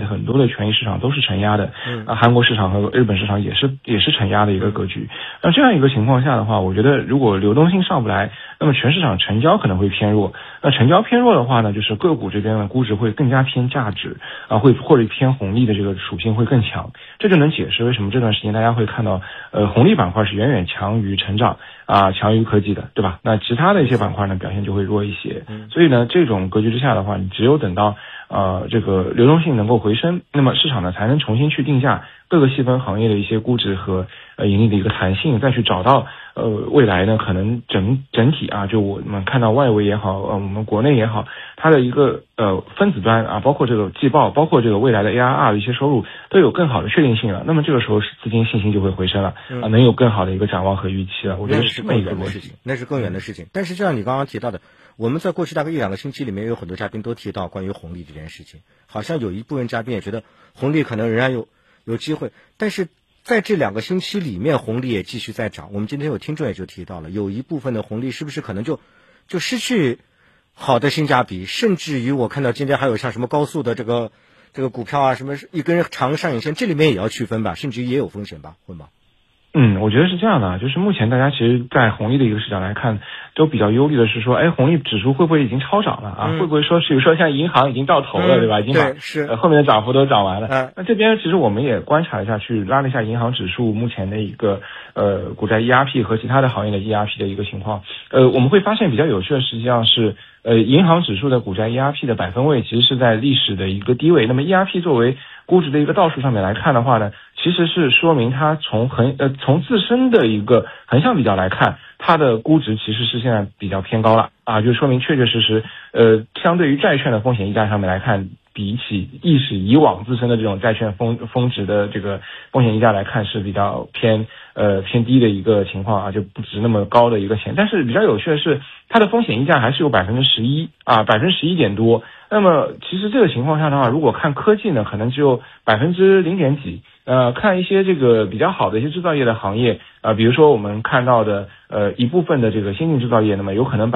很多的权益市场都是承压的，韩国市场和日本市场也是承压的一个格局。那这样一个情况下的话，我觉得如果流动性上不来，那么全市场成交可能会偏弱。那成交偏弱的话呢，就是个股这边的估值会更加偏价值或者偏红利的这个属性会更强。这就能解释为什么这段时间大家会看到红利板块是远远强于成长强于科技的，对吧？那其他的一些板块呢表现就会弱一些。所以呢，这种格局之下的话，你只有等到这个流动性能够回升，那么市场呢才能重新去定价各个细分行业的一些估值和盈利的一个弹性，再去找到未来呢可能整体就我们看到外围也好，我们国内也好，它的一个分子端包括这个季报，包括这个未来的 ARR 的一些收入都有更好的确定性了。那么这个时候资金信心就会回升了，能有更好的一个展望和预期了。我觉得是这么一个逻辑， 那是更远的事情。但是就像你刚刚提到的，我们在过去大概1-2个星期里面有很多嘉宾都提到关于红利这件事情，好像有一部分嘉宾也觉得红利可能仍然有机会，但是在这2个星期里面红利也继续在涨。我们今天有听众也就提到了，有一部分的红利是不是可能就失去好的性价比，甚至于我看到今天还有像什么高速的这个股票什么一根长上影线，这里面也要区分吧，甚至于也有风险吧，会吗？ 我觉得是这样的，就是目前大家其实在红利的一个视角来看，都比较忧虑的是说，红利指数会不会已经超涨了会不会说比如说像银行已经到头了，对吧？已经把后面的涨幅都涨完了。那这边其实我们也观察一下，去拉了一下银行指数目前的一个股债 ERP 和其他的行业的 ERP 的一个情况。我们会发现比较有趣的实际上是银行指数的股债 ERP 的百分位其实是在历史的一个低位。那么 ERP 作为估值的一个道数上面来看的话呢，其实是说明它从自身的一个横向比较来看，它的估值其实是现在比较偏高了就说明确实相对于债券的风险溢价上面来看，比起以往自身的这种债券峰值的这个风险溢价来看是比较偏低的一个情况就不值那么高的一个钱。但是比较有趣的是，它的风险溢价还是有11%点多。那么其实这个情况下的话，如果看科技呢，可能只有0点几。看一些这个比较好的一些制造业的行业比如说我们看到的一部分的这个先进制造业，那么有可能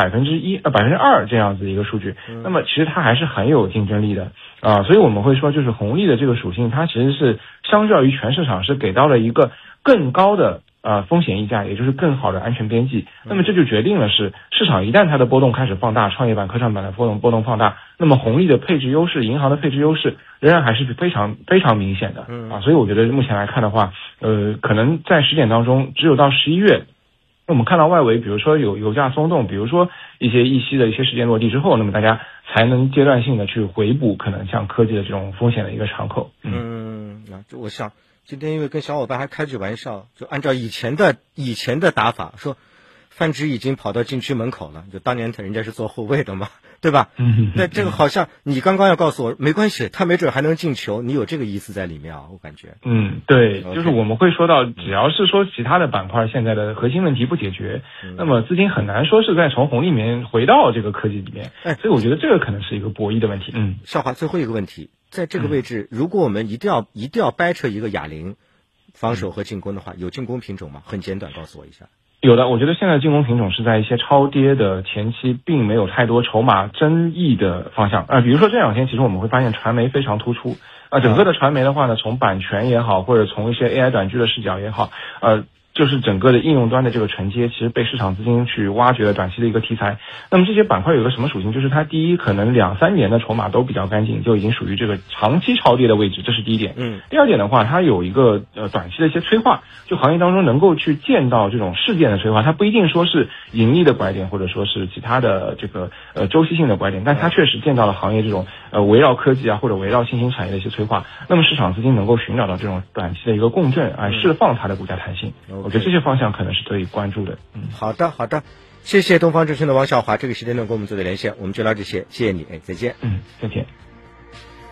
2%这样子的一个数据。那么其实它还是很有竞争力的所以我们会说，就是红利的这个属性，它其实是相较于全市场是给到了一个更高的风险溢价，也就是更好的安全边际。那么这就决定了是市场一旦它的波动开始放大，创业板、科创板的波动放大，那么红利的配置优势、银行的配置优势仍然还是非常非常明显的所以我觉得目前来看的话，可能在时点当中，只有到11月，我们看到外围比如说有油价松动，比如说一些议息的一些事件落地之后，那么大家才能阶段性的去回补可能像科技的这种风险的一个敞口。 我想今天因为跟小伙伴还开句玩笑，就按照以前的打法说，范志已经跑到禁区门口了，就当年人家是做后卫的嘛，对吧？那这个好像你刚刚要告诉我没关系，他没准还能进球，你有这个意思在里面我感觉。 对，就是我们会说到，只要是说其他的板块现在的核心问题不解决，那么资金很难说是再从红利里面回到这个科技里面。所以我觉得这个可能是一个博弈的问题。 少华，最后一个问题，在这个位置，如果我们一定要掰扯一个哑铃，防守和进攻的话，有进攻品种吗？很简短告诉我一下。 有的，我觉得现在进攻品种是在一些超跌的前期并没有太多筹码争议的方向比如说这2天其实我们会发现传媒非常突出整个的传媒的话呢，从版权也好，或者从一些 AI 短剧的视角也好就是整个的应用端的这个承接，其实被市场资金去挖掘了短期的一个题材。那么这些板块有个什么属性，就是它第一可能2-3年的筹码都比较干净，就已经属于这个长期超跌的位置，这是第一点。第二点的话，它有一个短期的一些催化，就行业当中能够去见到这种事件的催化，它不一定说是盈利的拐点，或者说是其他的这个周期性的拐点，但它确实见到了行业这种围绕科技或者围绕新兴产业的一些催化，那么市场资金能够寻找到这种短期的一个共振释放它的股价弹性。我觉得这些方向可能是可以关注的。 好的，谢谢东方证券的王少华，这个时间段跟我们做的连线，我们就聊这些，谢谢你，再见。 再见。